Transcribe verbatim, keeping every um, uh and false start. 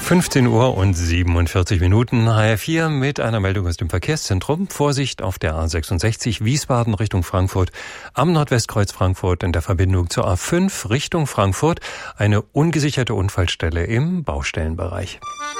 fünfzehn Uhr und siebenundvierzig Minuten, H R vier mit einer Meldung aus dem Verkehrszentrum. Vorsicht auf der A sechsundsechzig Wiesbaden Richtung Frankfurt, am Nordwestkreuz Frankfurt in der Verbindung zur A fünf Richtung Frankfurt, eine ungesicherte Unfallstelle im Baustellenbereich.